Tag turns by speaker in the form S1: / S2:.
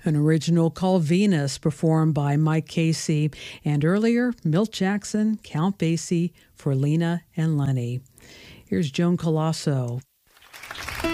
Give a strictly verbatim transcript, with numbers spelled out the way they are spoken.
S1: An original called Venus, performed by Mike Casey, and earlier, Milt Jackson, Count Basie for Lena and Lenny. Here's Joan Colosso.